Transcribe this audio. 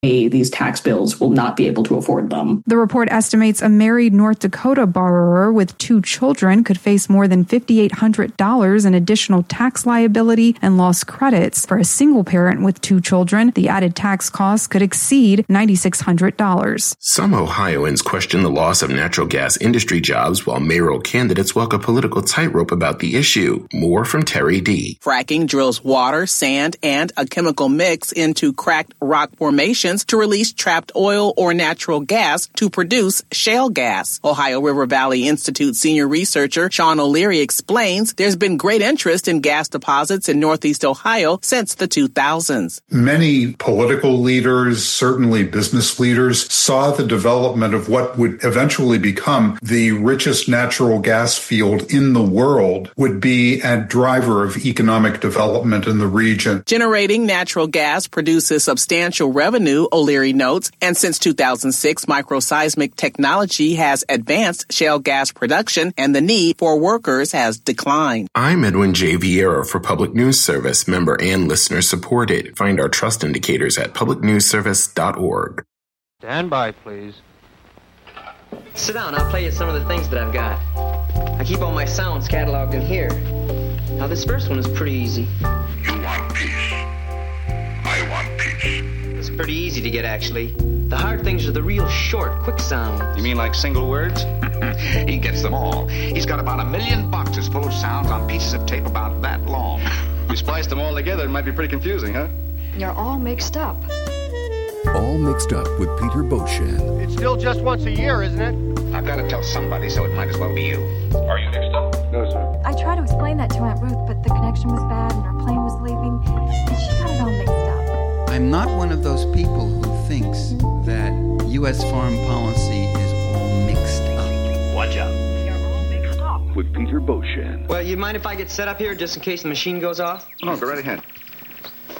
these tax bills will not be able to afford them. The report estimates a married North Dakota borrower with 2 children could face more than $5,800 in additional tax liability and lost credits. For a single parent with 2 children, the added tax costs could exceed $9,600. Some Ohioans question the loss of natural gas industry jobs, while mayoral candidates walk a political tightrope about the issue. More from Terry D. Fracking drills water, sand, and a chemical mix into cracked rock formations to release trapped oil or natural gas to produce shale gas. Ohio River Valley Institute senior researcher Sean O'Leary explains there's been great interest in gas deposits in Northeast Ohio since the 2000s. Many political leaders, certainly business leaders, saw the development of what would eventually become the richest natural gas field in the world would be a driver of economic development in the region. Generating natural gas produces substantial revenue, O'Leary notes, and since 2006, microseismic technology has advanced shale gas production and the need for workers has declined. I'm Edwin J. Vieira for Public News Service, member and listener supported. Find our trust indicators at publicnewsservice.org. Stand by, please. Sit down, I'll play you some of the things that I've got. I keep all my sounds cataloged in here. Now this first one is pretty easy. You want peace. I want peace. It's pretty easy to get, actually. The hard things are the real short, quick sounds. You mean like single words? He gets them all. He's got about 1 million boxes full of sounds on pieces of tape about that long. We spliced them all together. It might be pretty confusing, huh? You're all mixed up. All Mixed Up with Peter Beauchene. It's still just once a year, isn't it? I've got to tell somebody, so it might as well be you. Are you mixed up? No, sir. I tried to explain that to Aunt Ruth, but the connection was bad and her plane was leaving, and she got it all mixed up. I'm not one of those people who thinks that U.S. foreign policy is all mixed up. Watch out. You're all mixed up. With Peter Beauchene. Well, you mind if I get set up here just in case the machine goes off? No, go right ahead.